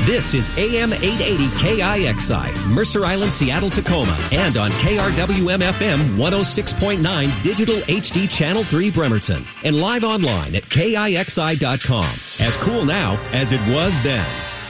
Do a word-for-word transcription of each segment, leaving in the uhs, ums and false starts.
This is A M eight eighty K I X I, Mercer Island, Seattle, Tacoma, and on K R W M F M one oh six point nine Digital H D Channel three Bremerton, and live online at K I X I dot com. As cool now as it was then.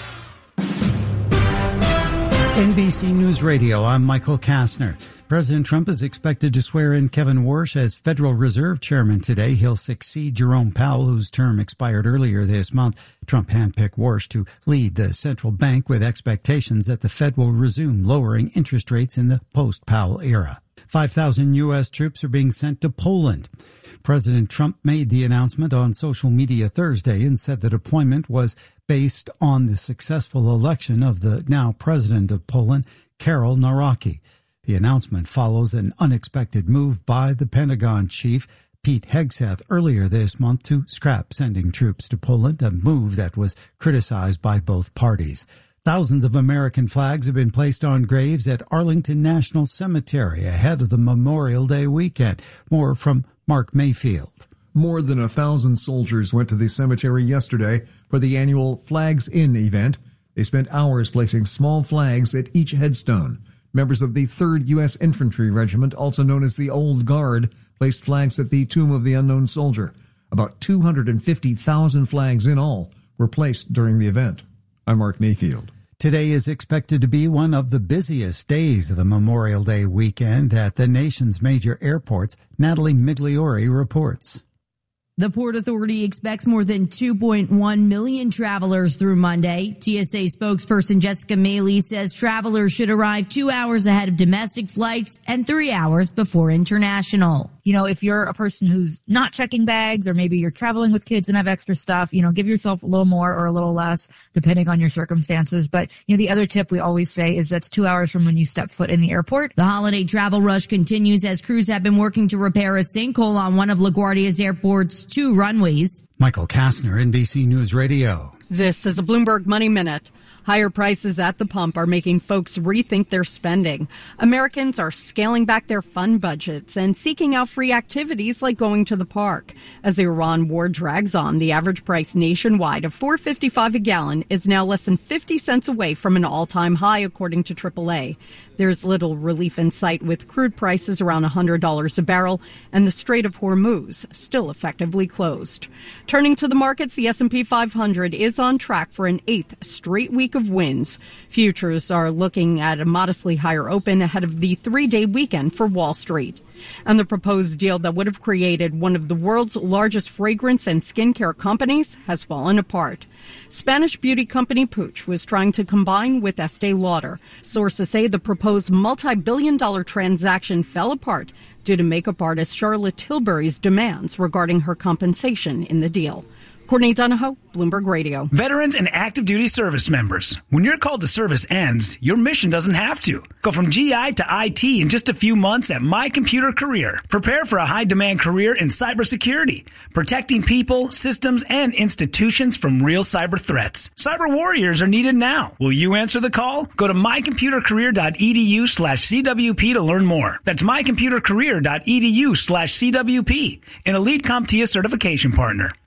N B C News Radio, I'm Michael Kastner. President Trump is expected to swear in Kevin Warsh as Federal Reserve Chairman today. He'll succeed Jerome Powell, whose term expired earlier this month. Trump handpicked Warsh to lead the central bank with expectations that the Fed will resume lowering interest rates in the post-Powell era. five thousand U S troops are being sent to Poland. President Trump made the announcement on social media Thursday and said the deployment was based on the successful election of the now president of Poland, Karol Nawrocki. The announcement follows an unexpected move by the Pentagon chief, Pete Hegseth, earlier this month to scrap sending troops to Poland, a move that was criticized by both parties. Thousands of American flags have been placed on graves at Arlington National Cemetery ahead of the Memorial Day weekend. More from Mark Mayfield. More than a thousand soldiers went to the cemetery yesterday for the annual Flags In event. They spent hours placing small flags at each headstone. Members of the third U S Infantry Regiment, also known as the Old Guard, placed flags at the Tomb of the Unknown Soldier. About two hundred fifty thousand flags in all were placed during the event. I'm Mark Mayfield. Today is expected to be one of the busiest days of the Memorial Day weekend at the nation's major airports. Natalie Migliori reports. The Port Authority expects more than two point one million travelers through Monday. T S A spokesperson Jessica Maley says travelers should arrive two hours ahead of domestic flights and three hours before international. You know, if you're a person who's not checking bags, or maybe you're traveling with kids and have extra stuff, you know, give yourself a little more or a little less depending on your circumstances. But, you know, the other tip we always say is that's two hours from when you step foot in the airport. The holiday travel rush continues as crews have been working to repair a sinkhole on one of LaGuardia's airport's two runways. Michael Kastner, N B C News Radio. This is a Bloomberg Money Minute. Higher prices at the pump are making folks rethink their spending. Americans are scaling back their fun budgets and seeking out free activities like going to the park. As the Iran war drags on, the average price nationwide of four dollars and fifty-five cents a gallon is now less than fifty cents away from an all-time high, according to triple A. There's little relief in sight, with crude prices around one hundred dollars a barrel and the Strait of Hormuz still effectively closed. Turning to the markets, the S and P five hundred is on track for an eighth straight week of wins. Futures are looking at a modestly higher open ahead of the three-day weekend for Wall Street. And the proposed deal that would have created one of the world's largest fragrance and skincare companies has fallen apart. Spanish beauty company Puig was trying to combine with Estee Lauder. Sources say the proposed multi-billion dollar transaction fell apart due to makeup artist Charlotte Tilbury's demands regarding her compensation in the deal. Courtney Donahoe, Bloomberg Radio. Veterans and active duty service members. When your call to service ends, your mission doesn't have to. Go from G I to I T in just a few months at My Computer Career. Prepare for a high-demand career in cybersecurity, protecting people, systems, and institutions from real cyber threats. Cyber warriors are needed now. Will you answer the call? Go to mycomputercareer.edu slash CWP to learn more. That's mycomputercareer.edu slash CWP, an Elite CompTIA certification partner.